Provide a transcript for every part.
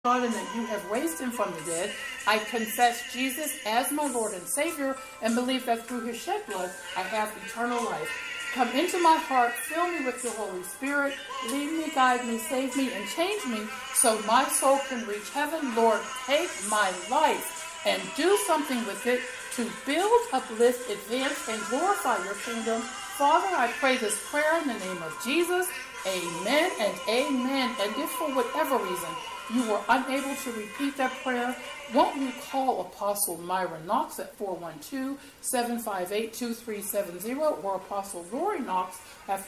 God and that you have raised him from the dead. I confess Jesus as my Lord and Savior and believe that through his shed blood I have eternal life. Come into my heart, fill me with your Holy Spirit, lead me, guide me, save me, and change me so my soul can reach heaven. Lord, take my life and do something with it to build, uplift, advance, and glorify your kingdom. Father, I pray this prayer in the name of Jesus. Amen and amen. And if for whatever reason you were unable to repeat that prayer, won't you call Apostle Myra Knox at 412-758-2370 or Apostle Lori Knox at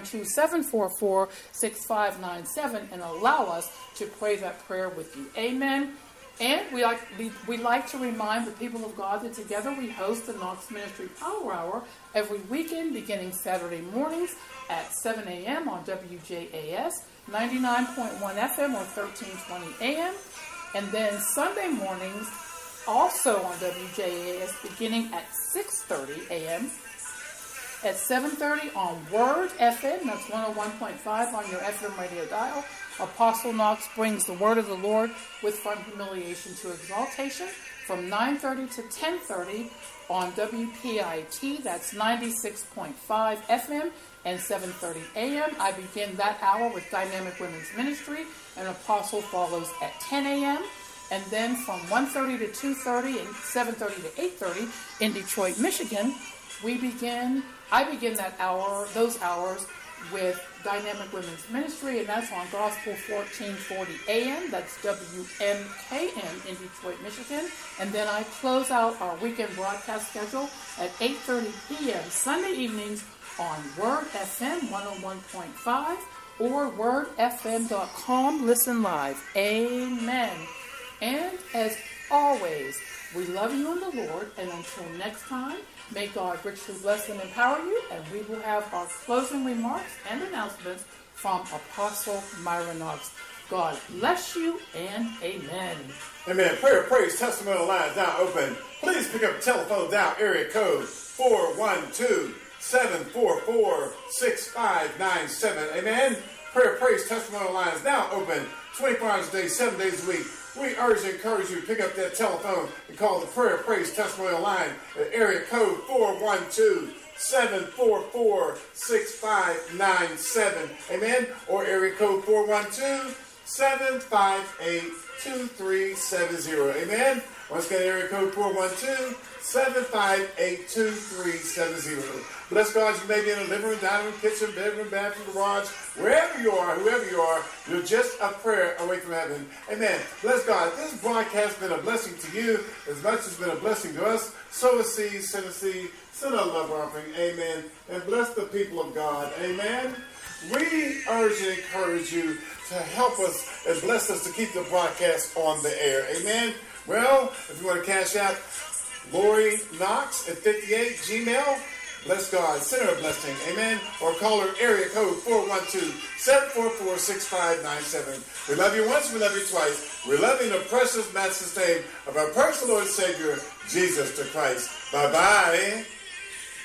412-744-6597 and allow us to pray that prayer with you. Amen. And we like to remind the people of God that together we host the Knox Ministry Power Hour every weekend beginning Saturday mornings at 7 a.m. on WJAS 99.1 FM or 1320 AM. And then Sunday mornings also on WJAS beginning at 6:30 a.m. At 7:30 on Word FM, that's 101.5 on your FM radio dial. Apostle Knox brings the word of the Lord with from humiliation to exaltation from 9:30 to 10:30 on WPIT, that's 96.5 FM and 7:30 a.m. I begin that hour with Dynamic Women's Ministry, and Apostle follows at 10 a.m. And then from 1:30 to 2:30 and 7:30 to 8:30 in Detroit, Michigan, I begin those hours with Dynamic Women's Ministry, and that's on Gospel 1440 AM. That's WMKN in Detroit, Michigan. And then I close out our weekend broadcast schedule at 8:30 p.m. Sunday evenings on Word FM 101.5 or wordfm.com. Listen live. Amen. And as always, we love you in the Lord, and until next time, may God richly bless and empower you, and we will have our closing remarks and announcements from Apostle Myra Knox. God bless you, and amen. Amen. Prayer, praise, testimonial lines now open. Please pick up the telephone down, area code 412-744-6597. Amen. Prayer, praise, testimonial lines now open 24 hours a day, 7 days a week. We urge and encourage you to pick up that telephone and call the Prayer, Praise, Testimonial line at area code 412-744-6597. Amen. Or area code 412-758-2370. Amen. Once again, area code 412-758-2370. Bless God, you may be in a living room, dining room, kitchen, bedroom, bathroom, garage, wherever you are, whoever you are, you're just a prayer away from heaven. Amen. Bless God. This broadcast has been a blessing to you as much as it's been a blessing to us. Sow a seed, send a seed, send a love offering. Amen. And bless the people of God. Amen. We urge and encourage you to help us and bless us to keep the broadcast on the air. Amen. Well, if you want to cash out Lori Knox at 58 Gmail, bless God. Send her a blessing. Amen. Or call her area code 412-744-6597. We love you once. We love you twice. We love you in the precious, matchless name of our personal Lord and Savior, Jesus the Christ. Bye-bye.